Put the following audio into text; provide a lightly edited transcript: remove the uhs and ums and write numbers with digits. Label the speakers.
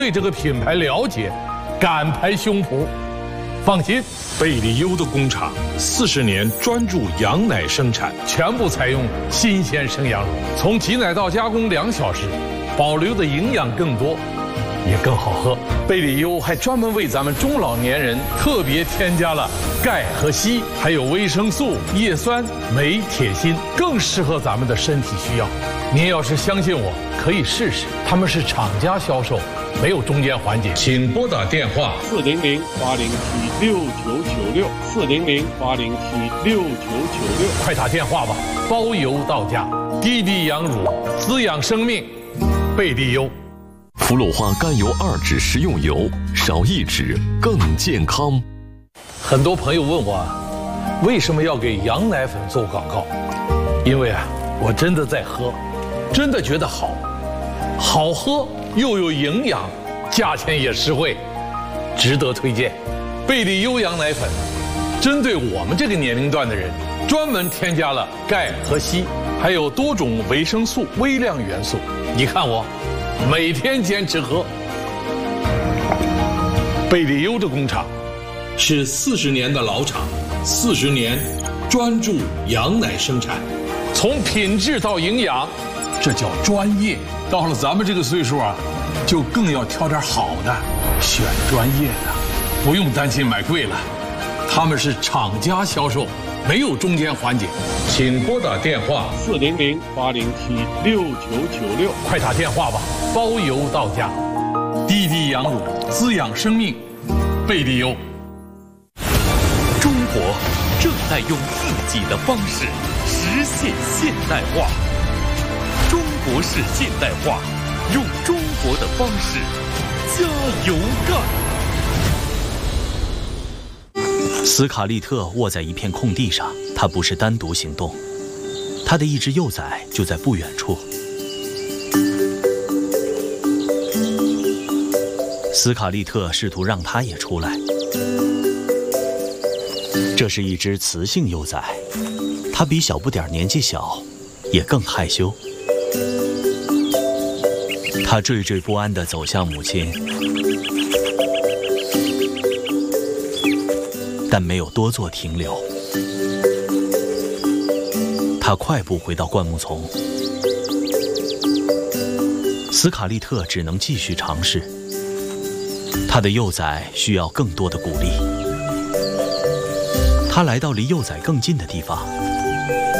Speaker 1: 对这个品牌了解，敢拍胸脯。放心，
Speaker 2: 贝利优的工厂40年专注羊奶生产，
Speaker 1: 全部采用新鲜生羊乳，从挤奶到加工2小时，保留的营养更多，也更好喝。贝利优还专门为咱们中老年人特别添加了钙和硒，还有维生素、叶酸、镁、铁、锌，更适合咱们的身体需要。您要是相信我，可以试试。他们是厂家销售，没有中间环节。
Speaker 2: 请拨打电话
Speaker 3: 400-807-6996，400-807-6996，
Speaker 1: 快打电话吧，包邮到家。滴滴羊乳，滋养生命，贝利优。
Speaker 4: 氟氯化甘油2酯食用油，少1酯更健康。
Speaker 1: 很多朋友问我，为什么要给羊奶粉做广告？因为我真的在喝，真的觉得好喝又有营养，价钱也实惠，值得推荐。贝利优羊奶粉针对我们这个年龄段的人，专门添加了钙和硒，还有多种维生素、微量元素。你看我每天坚持喝。贝利优的工厂是40年的老厂，40年专注羊奶生产，从品质到营养，这叫专业。到了咱们这个岁数就更要挑点好的，选专业的，不用担心买贵了。他们是厂家销售，没有中间环节。
Speaker 2: 请拨打电话
Speaker 3: 400-807-6996，
Speaker 1: 快打电话吧，包邮到家。滴滴羊乳，滋养生命，贝利优。
Speaker 5: 中国正在用自己的方式实现现代化，中国式现代化，用中国的方式加油干。
Speaker 6: 斯卡利特卧在一片空地上，他不是单独行动，他的一只幼崽就在不远处。斯卡利特试图让他也出来。这是一只雌性幼崽，它比小不点年纪小，也更害羞。它惴惴不安地走向母亲，但没有多做停留。它快步回到灌木丛。斯卡利特只能继续尝试，他的幼崽需要更多的鼓励。他来到离幼崽更近的地方，